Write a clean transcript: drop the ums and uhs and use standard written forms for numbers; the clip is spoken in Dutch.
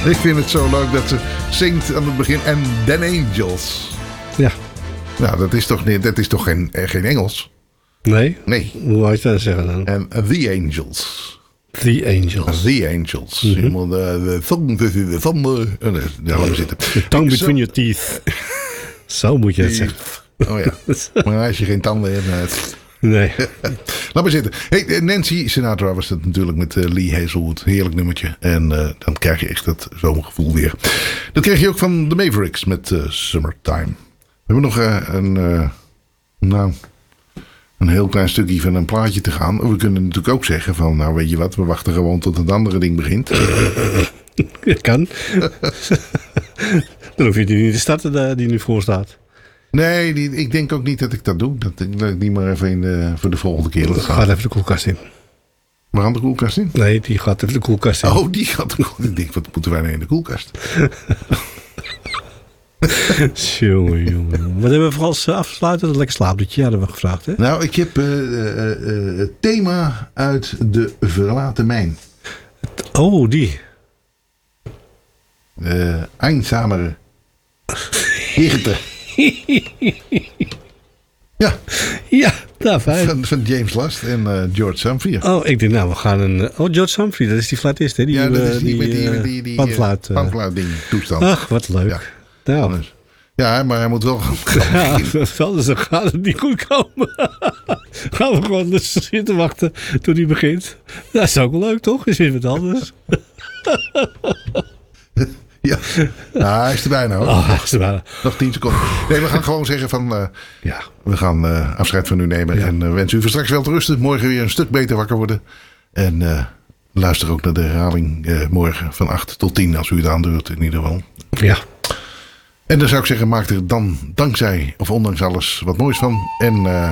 Ik vind het zo leuk dat ze zingt aan het begin. En then Angels. Ja. Nou, dat is toch geen Engels? Nee? Nee. Hoe wou je dat zeggen dan? En The Angels. The Angels. The Angels. De thong tussen de tanden. Daar laten we zitten. The tongue between your teeth. Zo moet je het zeggen. Oh ja. Maar als je geen tanden hebt... Nee. Laat maar zitten. Hey, Nancy Sinatra was het natuurlijk met Lee Hazelwood. Heerlijk nummertje. En dan krijg je echt dat zomergevoel weer. Dat kreeg je ook van de Mavericks met Summertime. We hebben nog een heel klein stukje van een plaatje te gaan. We kunnen natuurlijk ook zeggen van, nou weet je wat, we wachten gewoon tot het andere ding begint. Kan. Dan hoef je die niet te starten die nu voor staat. Nee, ik denk ook niet dat ik dat doe. Dat ik die maar even voor de volgende keer laat gaan. Gaat even de koelkast in. Waar gaan de koelkast in? Nee, die gaat even de koelkast in. Oh, die gaat de koelkast in. Ik denk, wat moeten wij nou in de koelkast? Jongen. Wat hebben we voor als afsluiten? Dat lekker slaapliedje hadden we gevraagd, hè? Nou, ik heb het thema uit de Verlaten Mijn. Oh, die. Eenzamere Hirte. Ja. Ja, daar fijn. Van James Last en George Humphrey. Oh, ik denk nou, we gaan een... George Humphrey, dat is die fluitist, hè? Dat is die panfluit. Panfluit ding toestand. Ach, wat leuk. Ja. Nou. Ja, maar hij moet wel Ja, anders gaat het niet goed komen. Gaan we gewoon dus zitten wachten tot hij begint. Dat is ook wel leuk, toch? Is weer wat anders. Ja, nou, hij is er bijna hoor. Oh, hij is er bijna. Nog 10 seconden. Nee, we gaan gewoon zeggen van... we gaan afscheid van u nemen. Ja. En wensen u voor straks wel te rusten. Morgen weer een stuk beter wakker worden. En luister ook naar de herhaling morgen van 8 tot 10. Als u het aandurft in ieder geval. Ja. En dan zou ik zeggen, maak er dan dankzij of ondanks alles wat moois van. En